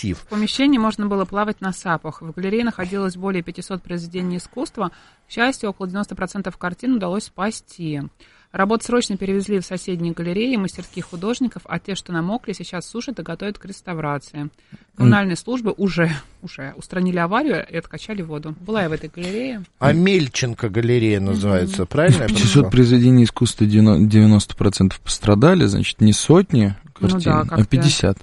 эксклюзив. В помещении можно было плавать на сапах. В галерее находилось более 500 произведений искусства. К счастью, около 90% картин удалось спасти. Работы срочно перевезли в соседние галереи мастерских художников, а те, что намокли, сейчас сушат и готовят к реставрации. Коммунальные службы уже устранили аварию и откачали воду. Была я в этой галерее. Амельченко галерея называется, правильно? 500 произведений искусства, 90% пострадали, значит, не сотни картин, а 50.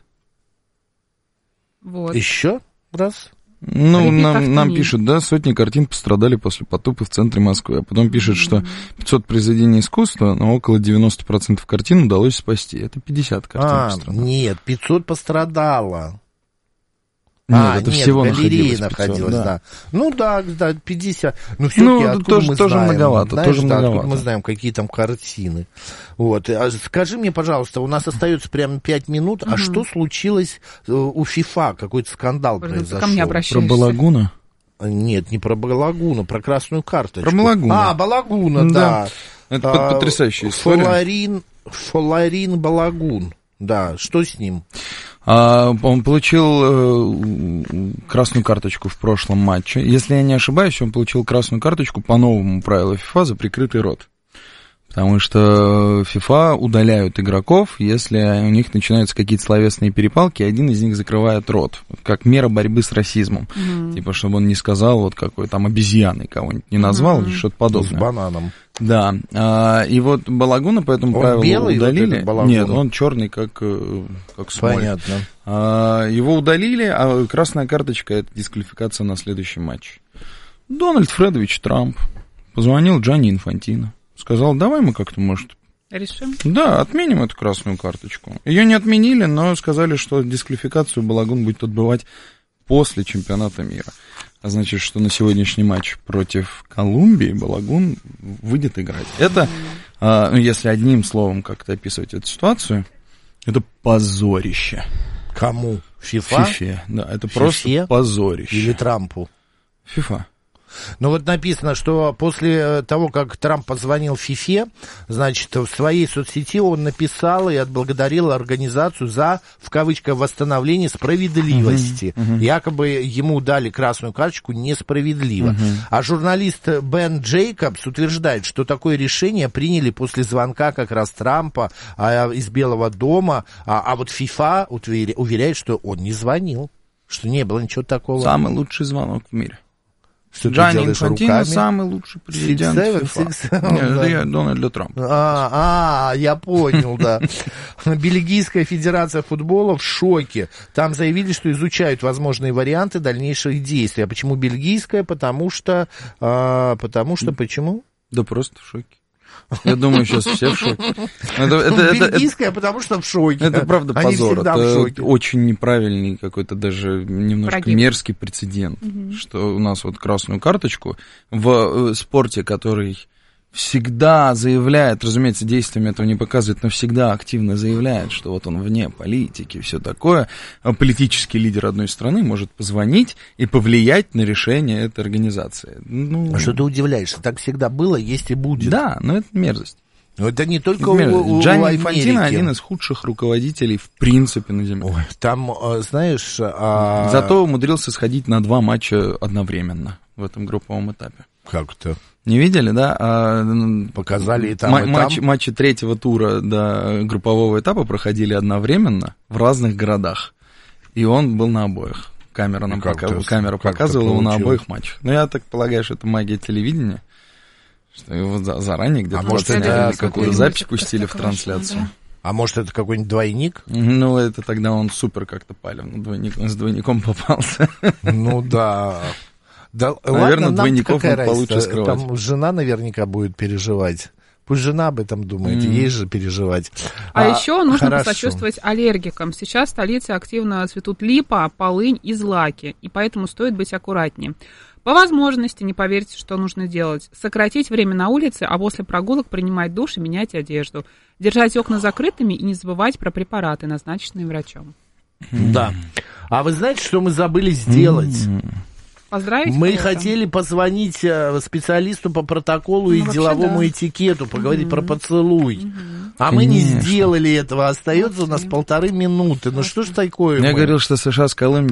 Вот. Еще раз? Ну, нам пишут, да, сотни картин пострадали после потопа в центре Москвы. А потом пишут, что 500 произведений искусства, но около 90% картин удалось спасти. Это 50 картин пострадало. Нет, 500 пострадало. Нет, это всего находилось, да. Ну да, 50. Ну, все-таки откуда мы тоже знаем? Многовато, Знаешь, тоже многовато. Откуда мы знаем, какие там картины. Вот. Скажи мне, пожалуйста, у нас остается прямо 5 минут, а что случилось у ФИФА? Какой-то скандал произошел? Ко мне Про Балагуна? Нет, не про Балагуна, про красную карточку. Про Балагуна. Балагуна, да. Это потрясающая история. Фоларин Балагун. Да, что с ним? Он получил красную карточку в прошлом матче. Если я не ошибаюсь, он получил красную карточку по новому правилу ФИФА за прикрытый рот. Потому что ФИФА удаляют игроков, если у них начинаются какие-то словесные перепалки, и один из них закрывает рот. Как мера борьбы с расизмом. Типа, чтобы он не сказал, вот какой там обезьяной кого-нибудь не назвал, или что-то подобное. С бананом. Да. И вот Балагуна по этому правилу белый, удалили. Вот нет, он черный, как смоль. Понятно. Его удалили, а красная карточка — это дисквалификация на следующий матч. Дональд Фредович Трамп позвонил Джанни Инфантино. Сказал, давай мы как-то, может... Решим? Да, отменим эту красную карточку. Ее не отменили, но сказали, что дисквалификацию Балагун будет отбывать после чемпионата мира. А значит, что на сегодняшний матч против Колумбии Балагун выйдет играть. Это, если одним словом как-то описывать эту ситуацию, это позорище. Кому? ФИФА? ФИФе, да, это просто позорище. Или Трампу? ФИФА. Ну вот написано, что после того, как Трамп позвонил ФИФе, значит, в своей соцсети он написал и отблагодарил организацию за, в кавычках, восстановление справедливости. Якобы ему дали красную карточку несправедливо. А журналист Бен Джейкобс утверждает, что такое решение приняли после звонка как раз Трампа из Белого дома, а вот ФИФА уверяет, что он не звонил, что не было ничего такого. Самый лучший звонок в мире. Что Джанни Инфантино самый лучший президент ФИФА. Я Дональда Трампа. Я понял, да. Бельгийская федерация футбола в шоке. Там заявили, что изучают возможные варианты дальнейших действий. А почему бельгийская? Потому что почему? Да просто в шоке. Я думаю, сейчас все в шоке. Бельгийская, потому что в шоке. Это правда Они позор. всегда Это в шоке. очень неправильный какой-то даже немножко мерзкий прецедент, что у нас вот красную карточку в спорте, который всегда заявляет, разумеется, действиями этого не показывает, но всегда активно заявляет, что вот он вне политики и все такое. Политический лидер одной страны может позвонить и повлиять на решение этой организации. А что ты удивляешься? Так всегда было, есть и будет. Да, но это мерзость. Но это не только у Джанни Инфантино один из худших руководителей в принципе на Земле. Ой, там, знаешь... Зато умудрился сходить на 2 матча одновременно в этом групповом этапе. Как-то. Не видели, да? Показали и там, и там. Матчи третьего тура группового этапа проходили одновременно в разных городах. И он был на обоих. Камера показывала его на обоих матчах. Но я так полагаю, что это магия телевидения. Что его заранее где-то какую-то запись пустили в трансляцию. А может, это какой-нибудь двойник? Ну, это тогда он супер как-то палил. С двойником попался. Ну, да. Да, наверное, ладно, двойников он получше скрывать. Там жена наверняка будет переживать. Пусть жена об этом думает, ей же переживать. А еще нужно посочувствовать аллергикам. Сейчас в столице активно цветут липа, полынь и злаки, и поэтому стоит быть аккуратнее. По возможности, не поверьте, что нужно делать. Сократить время на улице, а после прогулок принимать душ и менять одежду. Держать окна закрытыми и не забывать про препараты, назначенные врачом. Да. А вы знаете, что мы забыли сделать? Поздравить? Мы хотели позвонить специалисту по протоколу и деловому этикету, поговорить про поцелуй. А мы не сделали этого. Остается у нас 1,5 минуты. Ну что ж такое? Я говорил, что США с Колумбией